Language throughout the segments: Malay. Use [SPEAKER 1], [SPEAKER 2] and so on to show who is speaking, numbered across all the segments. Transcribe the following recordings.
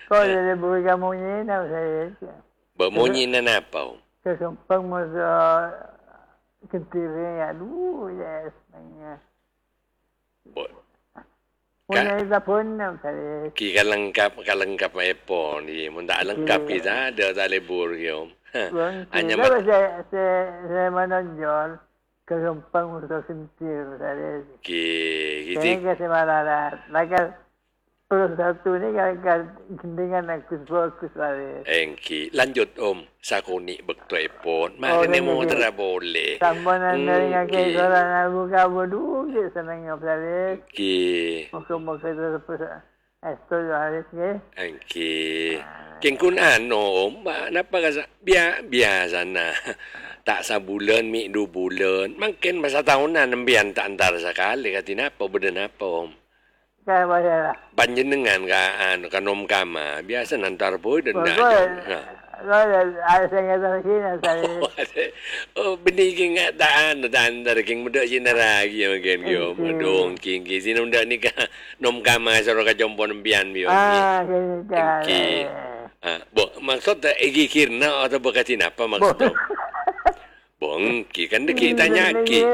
[SPEAKER 1] Kau dari buka munyi na saya.
[SPEAKER 2] Bermunyi na napaw.
[SPEAKER 1] Kesempang mo sa kentiri aduh yes nanya. Munyi sa pun na saya.
[SPEAKER 2] Ki kalengkap epon ni mun tak lengkap kita ada tak lebur yo.
[SPEAKER 1] Hanya saya menonjol kesempang mo sa kentir saya.
[SPEAKER 2] Ki
[SPEAKER 1] kasi malalat. Lagal satu ni kan dengan aku saya.
[SPEAKER 2] Engki lanjut sakuni bekto epon. Makne mo tra boleh.
[SPEAKER 1] Tambahan dari ngake soran buka bodu je senang saya.
[SPEAKER 2] Ki
[SPEAKER 1] Muka terus esto hari ke.
[SPEAKER 2] Engki kengkun napa kasa biasa na. Tak sabulan mi 2 bulan. Mungkin masa tahunan nembian tak antar sekali katina apa beden apa
[SPEAKER 1] Kaya bayar.
[SPEAKER 2] Panjenengan kanom kama biasa nantar boy dan
[SPEAKER 1] Ada saya kata sini saya.
[SPEAKER 2] Beniging nga daan dar king muda sinaragi mungkin yo madong king sino nda ni ka nom kama soro ka jompo nembian biyo. Ki maksud igikir na atau bakatin apa maksud? Bong ki kan kita nyaki.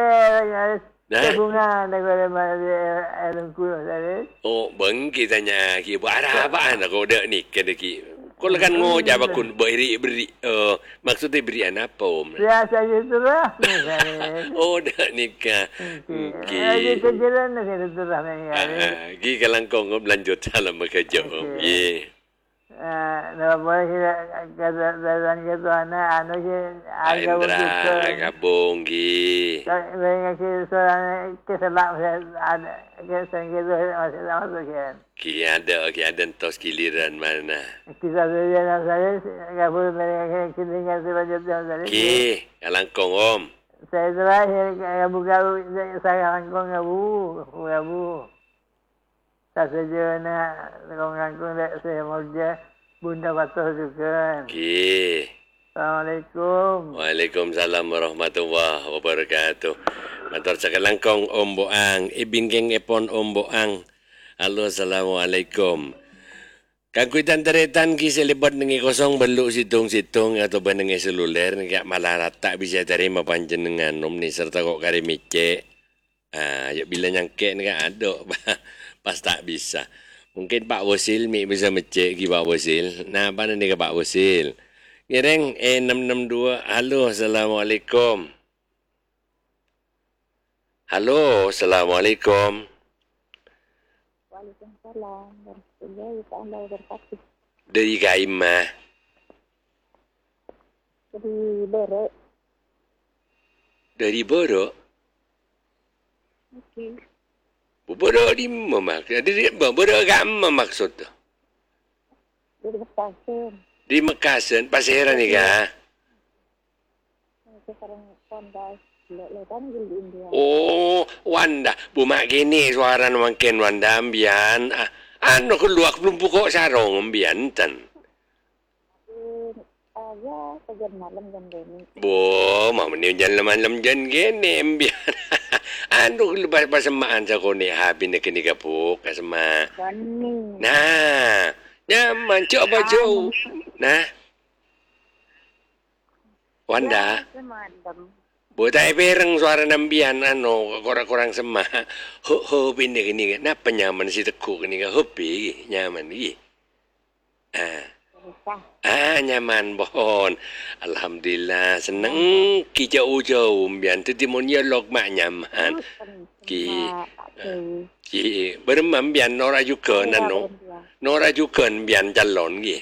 [SPEAKER 1] Bunga negara alam kulo saya.
[SPEAKER 2] Beng kita nyaki bara apaan ako dak ni kadaki. Kau kan ngoja bakun beri maksudnya beri apa
[SPEAKER 1] Biasa gitu lah.
[SPEAKER 2] Dak nikah.
[SPEAKER 1] Ki kejalan nak itu lah
[SPEAKER 2] Ki kalangkong lanjut salam bekerja Ye.
[SPEAKER 1] Nah, boleh kita gitu anak
[SPEAKER 2] Indra gabung Ki.
[SPEAKER 1] Mereka seorang keselak ada kesan gitu masih masuk kan.
[SPEAKER 2] Ki ada tos giliran mana.
[SPEAKER 1] Kita saja saya gabung mereka kini selanjutnya saya.
[SPEAKER 2] Ki kalangkong
[SPEAKER 1] Saya terakhir gabung saya kalangkong gabung. Saja na kong saya mau Bunda Batu juga.
[SPEAKER 2] Ki.
[SPEAKER 1] Assalamualaikum.
[SPEAKER 2] Waalaikumsalam warahmatullahi wabarakatuh. Matur sakalangkong Boang, ibingking epon Boang. Halo, assalamualaikum. Kagwitan teretan ki selibat nengi kosong beluk situng-situng atau benengi seluler kaya malah tak bisa terima panjenengan ni serta kok kari mice. Ya bila nyangke ni kan ada pas tak bisa. Mungkin Pak Wasil bisa mecek ki Pak Wasil. Nah, apa ni ke Pak Wasil? Ngereng 662. Halo, assalamualaikum. Halo, assalamualaikum.
[SPEAKER 3] Waalaikumsalam warahmatullahi wabarakatuh.
[SPEAKER 2] Dari Gaimah.
[SPEAKER 3] Dari Boro.
[SPEAKER 2] Dari Boro?
[SPEAKER 3] Okey.
[SPEAKER 2] Boro di mana? Boro agama maksud tu?
[SPEAKER 3] Dari Mekasen.
[SPEAKER 2] Di Mekasen, Pasiran ni kah?
[SPEAKER 3] Sekarang Wanda, letan di India.
[SPEAKER 2] Wanda. Bumak gini suara mungkin Wanda ambian. Anu keluar belum pukul sarong ambian tan.
[SPEAKER 3] Ya, kerja malam jam gini.
[SPEAKER 2] Mau ni jangan malam jam gini ambian. Anu lepas pasamaan sa ko ni habi na kini kapuk kasama.
[SPEAKER 3] Gani.
[SPEAKER 2] Nah, nyaman coba jauh. Nah. Wanda. Butai pereng suara nambian kurang-kurang sema. Hobi ni kini napa nyaman si teku kini ka hobi nyaman ni. Nyaman bohon. Alhamdulillah senang ki jauh-jauh mbian testimonnya log mak nyaman. Ki bermam mbian nora juga nano. Nora juga mbian calon ki.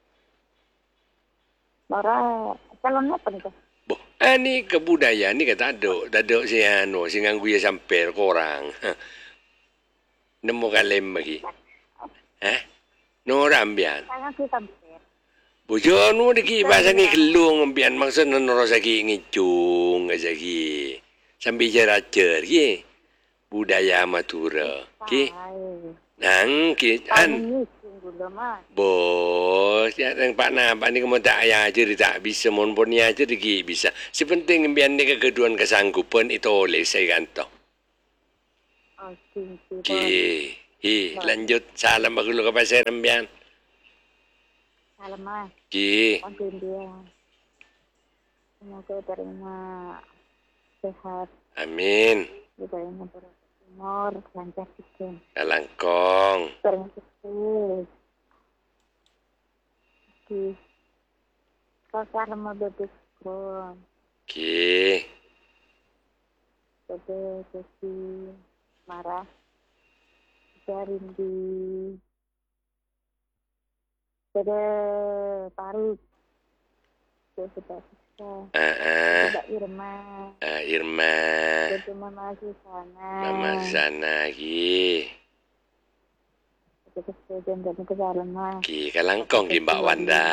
[SPEAKER 3] Nora calon apa ni?
[SPEAKER 2] Ani kebudayaan ni kata ada si si nganggu ya sampai korang. Nemu kalem lagi. Nora mbian. Bojo nu diki bahasa ni kelung mbian maksud noro saki ngicung saki. Sambil jaracer ki. Budaya Madura. Ki. Nang ki Bos, ya yang Pak ni kamu tak ayah aja tak bisa monponnya aja diki bisa. Sepenting mbian ni kegeduan kesanggupan itu oleh saya kantor. Ki. Lanjut salam bagus ke pasar mbian.
[SPEAKER 3] Salam
[SPEAKER 2] Ki.
[SPEAKER 3] untuk India. Semoga terima sehat,
[SPEAKER 2] Amin.
[SPEAKER 3] diberikan umur, lancar sikit.
[SPEAKER 2] Kalangkong.
[SPEAKER 3] Terima kasih. Ki. Kau salam bebek kron.
[SPEAKER 2] Ki.
[SPEAKER 3] Bebek kesi marah. Rindu. Bebek Paris. Bebek Bebek Irma.
[SPEAKER 2] Irma.
[SPEAKER 3] Bebek Mama Susana.
[SPEAKER 2] Mama Sana Ki.
[SPEAKER 3] Bebek Sejen dan Kesalaman.
[SPEAKER 2] Ki kalangkong ki Mbak Wanda.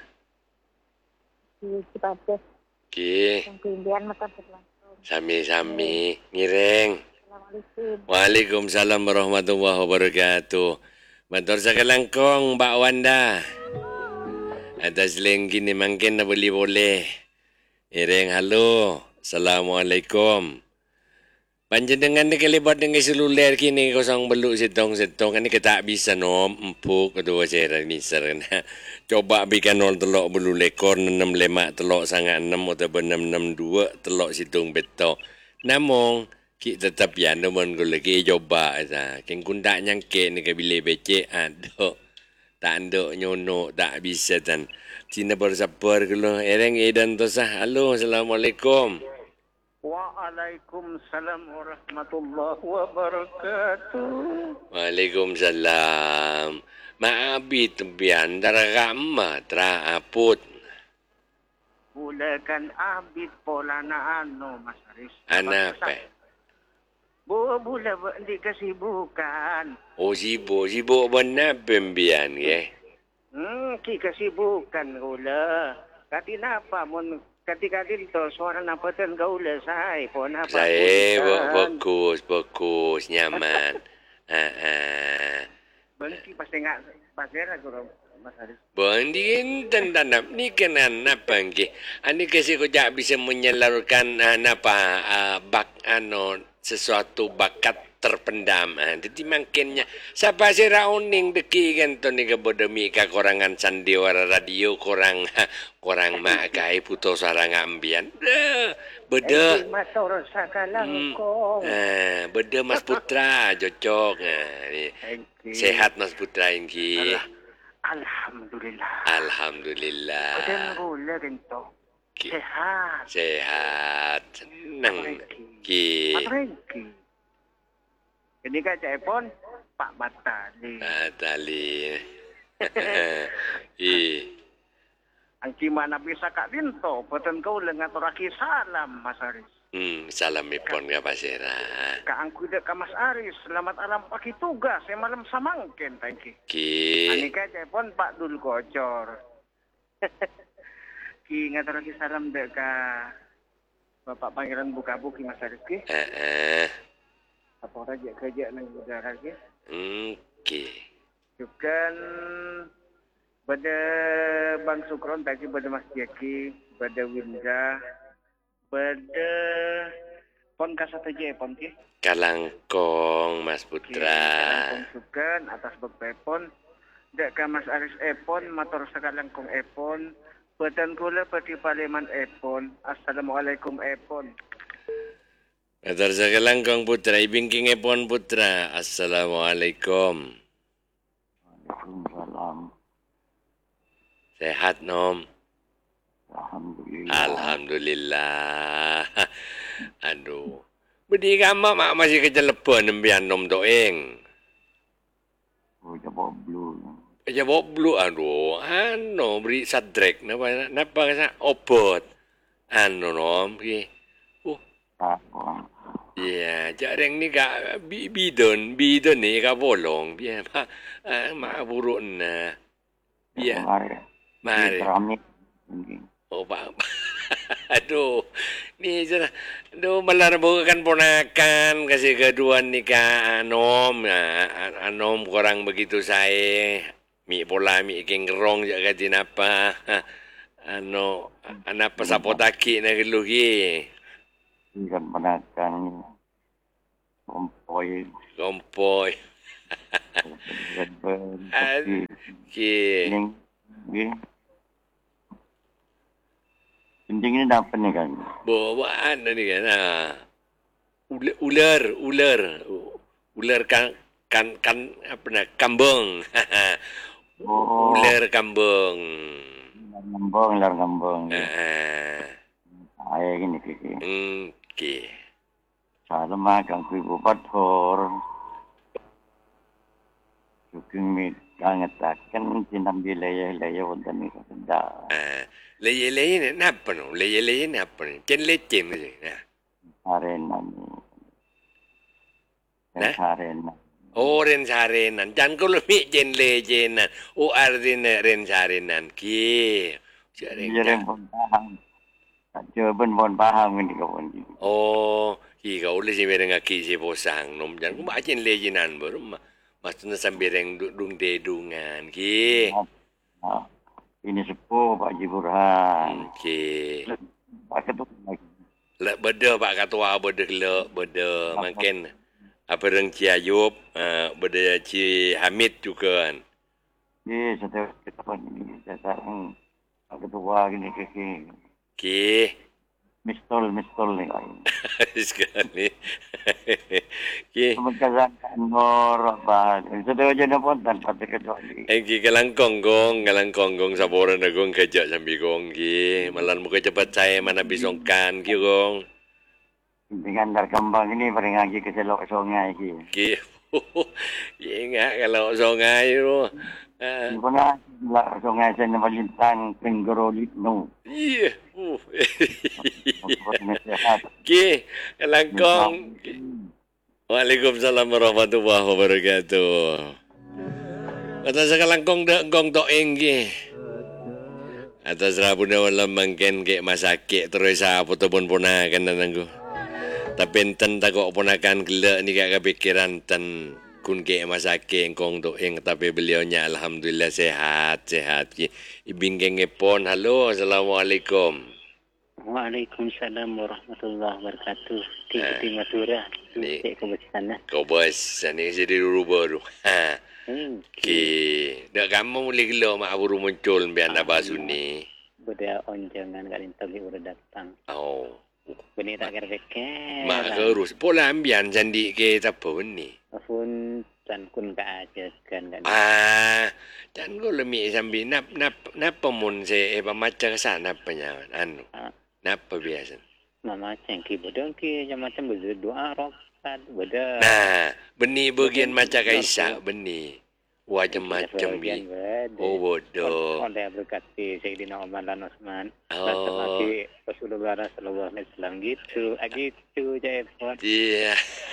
[SPEAKER 3] Ki Cipates.
[SPEAKER 2] Ki.
[SPEAKER 3] Yang Indian mata berlangsung.
[SPEAKER 2] Sami-sami ngireng.
[SPEAKER 3] Assalamualaikum.
[SPEAKER 2] Waalaikumsalam warahmatullahi wabarakatuh. Matur sa kalangkong Mbak Wanda. Atas lengki ni mungkin na boleh-boleh. Ireng halo. Assalamualaikum. Panjenengan ni kalibat dengan seluler kini kosong beluk setong-setong. Ini kita bisa nom empuk kedua saya ni serena. Coba bikin 0 telok bulu lekor 6 lemak telok sangat 6 atau 662 telok situng beto. Namun kita tetap ya namun kalau lagi coba aja. King kundak nyangke ni kabile becek ado. Tak ando nyono tak bisa dan Cina bersabar kalau ereng edan tu sah. Halo, assalamualaikum.
[SPEAKER 4] Waalaikumsalam warahmatullahi wabarakatuh.
[SPEAKER 2] Waalaikumsalam. Maabit bian daragama tra aput.
[SPEAKER 4] Bulakan abid pola na Mas Aris.
[SPEAKER 2] Anape?
[SPEAKER 4] Bula di kesibukan.
[SPEAKER 2] Oh sibuk benar pembian ye.
[SPEAKER 4] Ki kesibukan gula. Kati napa mun ketika dito suara napatan gaula say po napa.
[SPEAKER 2] Saya bagus nyaman.
[SPEAKER 4] Bangki pasti ngak pasera guru Mas Aris.
[SPEAKER 2] Banding tandanap ni kenan apa ngi. Ani kasi ko jak bisa menyalurkan sesuatu bakat terpendam. Jadi makinnya siapa si rauning deki kan to ni kebodomi ka korangan sandiwara radio korang mak kai puto sarang ambian. Beda.
[SPEAKER 4] Matur sakalangkong.
[SPEAKER 2] Beda Mas Putra cocok. Sehat Mas Putra ini.
[SPEAKER 4] Alhamdulillah.
[SPEAKER 2] Alhamdulillah.
[SPEAKER 4] Betul gula ginto. Sehat.
[SPEAKER 2] Sehat. Senang. Ki.
[SPEAKER 4] Matrengki. Ini kan telepon Pak Batali.
[SPEAKER 2] Batali.
[SPEAKER 4] Ang mana bisa Kak Dinto, betul kau lengan toraki salam Mas Aris.
[SPEAKER 2] Salam ipon ka pasera.
[SPEAKER 4] Kaang kuda ka Mas Aris, selamat alam pagi tugas, saya malam samangkin, thank you.
[SPEAKER 2] Ki.
[SPEAKER 4] Ini kan telepon Pak Dul Gocor. Ki ngaturaki salam dek ka Bapak Pangeran Bukabuki Mas Aris ki. Apa raja kerja nang udara ki.
[SPEAKER 2] Ki.
[SPEAKER 4] Juga pada Bang Sukron tadi pada Mas Jeki, pada Winda, pada pon kasat aja pon ki.
[SPEAKER 2] Kalangkong Mas Putra.
[SPEAKER 4] Kalangkong sukan atas bepon. Dek ka Mas Aris epon, motor sakalangkong epon. Batan kula pati Parlemen epon. Assalamualaikum epon.
[SPEAKER 2] Matur sa kalangkong Putra, ibingking epon Putra. Assalamualaikum.
[SPEAKER 1] Waalaikumsalam.
[SPEAKER 2] Sehat nom.
[SPEAKER 1] Alhamdulillah.
[SPEAKER 2] Alhamdulillah. Aduh. Bedi kama mak masih kecelepon nembian nom doeng.
[SPEAKER 1] Oh, coba blue.
[SPEAKER 2] Aja boblu aduh. Beri sadrek napa sa obot. Nom ki.
[SPEAKER 1] Apa?
[SPEAKER 2] Ya, jarang ni ka bidon ni ka bolong. Biar mak buruk na. Biar. Mari. Oh, Pak. Aduh. Ni sana. Aduh, malah bukan ponakan. Kasih keduan ni ka anom. Anom kurang begitu saya. Mi pola mi iking gerong jaga tinapa. Anapa sapotaki na gelugi.
[SPEAKER 1] Ikan penakan kompoy.
[SPEAKER 2] Ki.
[SPEAKER 5] lagi. Kencing ini dapat nih kan.
[SPEAKER 2] Bawaan ni kan. Ular kan apa nak kambing.
[SPEAKER 5] Oh,
[SPEAKER 2] Ular kambing.
[SPEAKER 5] lar ngambang.
[SPEAKER 2] Ah,
[SPEAKER 5] Ayah gini kiki.
[SPEAKER 2] okey.
[SPEAKER 5] Salam kang ibu pathor. Suking mi kangatakan tinam bilaya wonten iki kenda.
[SPEAKER 2] Leye-leye ni apa no? Leye-leye ni apa ni? Ken lecem ni.
[SPEAKER 5] Arenan.
[SPEAKER 2] Nah?
[SPEAKER 5] Arenan.
[SPEAKER 2] Oh, ren sarenan. Jangan kau lebih jen lejenan. Oh, artinya ren sarenan. Ki.
[SPEAKER 5] Jadi pun paham. Jawaban pun paham ini kawan.
[SPEAKER 2] Oh, ki kau boleh si mereng aki si posang. Nom jangan kau macam lejenan baru. Maksudnya sambil reng dung dedungan. Ki.
[SPEAKER 5] Ini sepuh Pak Haji Burhan.
[SPEAKER 2] Ki.
[SPEAKER 5] Pak Ketua lagi.
[SPEAKER 2] Lek beda Pak Ketua beda kelak beda makin apa reng Ci Ayub, beda Ci Hamid juga kan.
[SPEAKER 5] Ini setiap kita pun ini sekarang Pak Ketua gini kiki.
[SPEAKER 2] Ki.
[SPEAKER 5] Mistol nih kain.
[SPEAKER 2] Sekali. Ki.
[SPEAKER 5] Pemekasan kantor apa? Sudah aja pun tanpa terkecuali.
[SPEAKER 2] Ki kalangkong saboran na gong kerja sambil gong ki. Malan mo cepat saya mana bisongkan ki gong.
[SPEAKER 5] Dengan dar kembang ini paling lagi ke selok sungai ki.
[SPEAKER 2] Ki. Ingat kalau sungai tu.
[SPEAKER 5] Ini pernah lah sungai saya Malintang Penggerolit no.
[SPEAKER 2] Iya. Ki kalangkong. Waalaikumsalam warahmatullahi wabarakatuh. Kata sekalangkong dak gong tok enggi. Atas rabu na wala mangken ke masakit terus apa tu pun ponakan nanangku. Tapi enten tak kok ponakan gelak ni kak kepikiran ten kun ke masakit kong tok eng tapi beliaunya alhamdulillah sehat ki. Ibingkeng pon. Halo, assalamualaikum.
[SPEAKER 6] Waalaikumsalam warahmatullahi wabarakatuh. Di Madura.
[SPEAKER 2] Ni.
[SPEAKER 6] Kau bersana.
[SPEAKER 2] Kau bos ni jadi dulu baru. Ha. Okey. Dak kamu boleh gelo mak buru muncul biar nak basu ni.
[SPEAKER 6] Beda onjangan kalin tadi udah datang.
[SPEAKER 2] Oh.
[SPEAKER 6] Beni tak kira-kira.
[SPEAKER 2] Mak kerus. Pola ambian jandi ke apa ni?
[SPEAKER 6] Pun dan kun ka aja kan.
[SPEAKER 2] Dan kau lemik sambil nap pemun se pemaca kesana apanya anu. Napa biasa?
[SPEAKER 6] Mama cengki bodong ki macam berdoa rokat beda.
[SPEAKER 2] Nah, benih bagian macam kaisa benih. Macam-macam ni. Oh, bodoh.
[SPEAKER 6] Oleh berkati Sayyidina Umar dan Utsman.
[SPEAKER 2] Oh.
[SPEAKER 6] Sampai Rasulullah sallallahu alaihi wasallam gitu. Gitu je Pak.
[SPEAKER 2] Iya.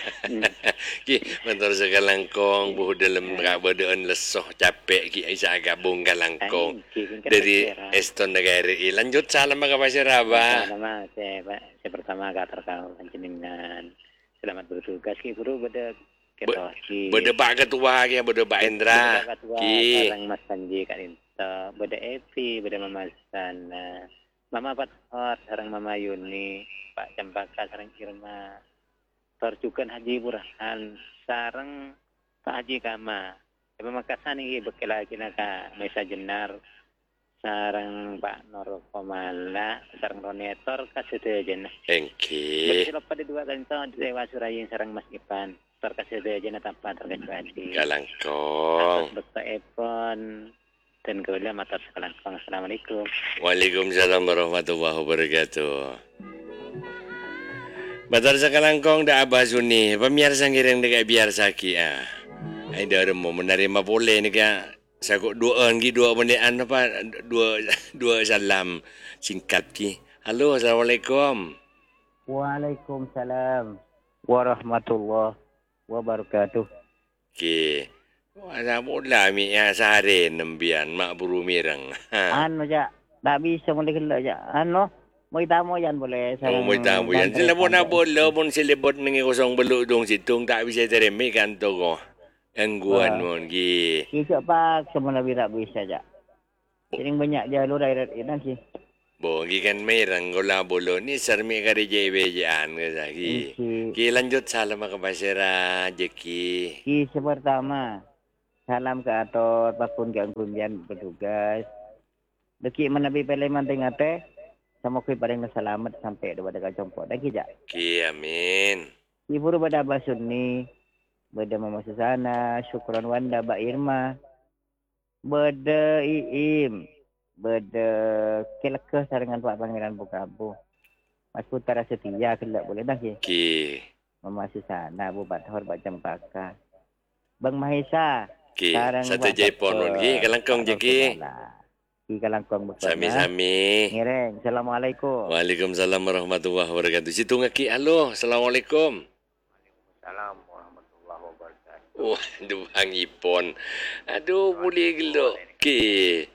[SPEAKER 2] Ki, mentor sekalangkong buh dalam kabadaan lesoh capek ki isa gabung kalangkong. Dari Eston negara. Lanjut salam ke Pasir Rabah.
[SPEAKER 6] Nama saya pertama kata kau panjenengan. Selamat bertugas ki guru beda ketoki.
[SPEAKER 2] Beda Pak Ketua ki, beda Pak Endra.
[SPEAKER 6] Ki. Sarang Mas Panji Kak Inta, beda Evi, beda Mama Sana. Mama Pathor, sarang Mama Yuni, Pak Cempaka, sarang Irma. Torjukan Haji Burhan, sarang Pak Haji Kama. Tapi makasan ini bekal lagi naka Mesa Jenar, sarang Pak Nur Komala, sarang Ronetor kasih jenah.
[SPEAKER 2] Engki.
[SPEAKER 6] Bersilau pada dua kali tahun Dewa Surayin sarang Mas Ipan. Terkasih jenah tanpa terkecuali.
[SPEAKER 2] Kalangkong.
[SPEAKER 6] Betul Epon dan kemudian mata sekalangkong. Assalamualaikum.
[SPEAKER 2] Waalaikumsalam warahmatullahi wabarakatuh. Batar sekalangkong da abah suni. Pemirsa ngiring dekat biar saki Ai dah mau menerima boleh ni ka. Sakut dua menit apa dua salam singkat ki. Halo, assalamualaikum.
[SPEAKER 1] Waalaikumsalam warahmatullahi wabarakatuh.
[SPEAKER 2] Ki. Wala mula mi sehari nembian mak buru mirang.
[SPEAKER 1] Anu ja, tak bisa boleh kelak ja. Anu, mau tamu yan boleh.
[SPEAKER 2] Oh, mau tamu yan. Sila pun nak bola pun silibot nengi kosong beluk dong situng tak bisa teremi kan tu ko. Engguan mon ki.
[SPEAKER 1] Kisah pak semua lebih tak bisa ja. Jadi banyak jalur air nanti.
[SPEAKER 2] Bogi kan merang gola bolo ni sarmi kari jebejaan ke saki. Ki lanjut salam ke Basira Jeki.
[SPEAKER 1] Kisah pertama. Salam ke ator, pakun ke angkundian petugas.
[SPEAKER 7] Deki menabi peleman tengah teh. Sama kui paling selamat sampai dua dekat compok. Dan kijak.
[SPEAKER 2] Ki amin.
[SPEAKER 7] Ibu pada Abah Sunni. Beda Mama Susana. Syukron Wanda Mbak Irma. Beda Iim. Beda kelekeh saringan Pak Pangeran Bukabu. Mas Putara Setia kelak boleh dah ki.
[SPEAKER 2] Ki.
[SPEAKER 7] Mama Susana, Bu Bathor, Pak Cempaka. Bang Mahesa.
[SPEAKER 2] Ki. Satu Jepon pun ki. Kalangkong je ki.
[SPEAKER 7] Ki kalangkong betul.
[SPEAKER 2] Sami-sami.
[SPEAKER 7] Ngireng. Assalamualaikum.
[SPEAKER 2] Waalaikumsalam warahmatullahi wabarakatuh. Situ ngaki. Halo. Assalamualaikum.
[SPEAKER 6] Salam warahmatullahi wabarakatuh.
[SPEAKER 2] Waduh, Bang Ipon. Aduh, boleh gelok. Ki.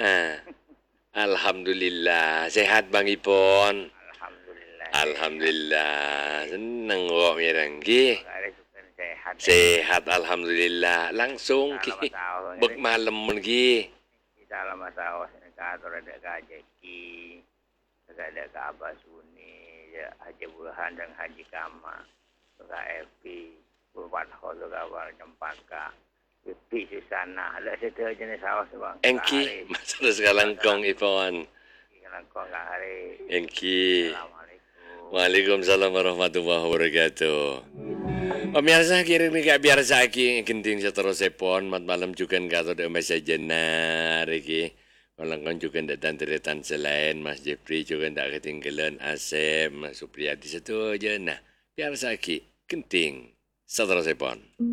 [SPEAKER 2] Alhamdulillah. Sehat Bang Ipon.
[SPEAKER 6] Alhamdulillah.
[SPEAKER 2] Alhamdulillah. Senang kok mirang ki.
[SPEAKER 6] Sehat.
[SPEAKER 2] Sehat alhamdulillah. Langsung ki. Bek malam mun ki.
[SPEAKER 6] Dalam masalah kantor ada Kajeki, ada Abah Sunni, Haji Burhan dan Haji Kama, juga FP, Buat Holo Gawar Cempaka, Pipi Susana, ada satu jenis sawah sebang.
[SPEAKER 2] Engki, masalah sekalangkong Ipon.
[SPEAKER 6] Sekalangkong hari.
[SPEAKER 2] Engki.
[SPEAKER 6] Assalamualaikum.
[SPEAKER 2] Waalaikumsalam warahmatullahi wabarakatuh. Pemirsa kiri ni kak biasa ki kenting seterus sepon mat malam juga gato de masa jenar ki. Kalau kan juga datang teretan selain Mas Jeffrey juga ndak ketinggalan Asep Mas Supriyadi satu aja nah biasa ki kenting seterus sepon.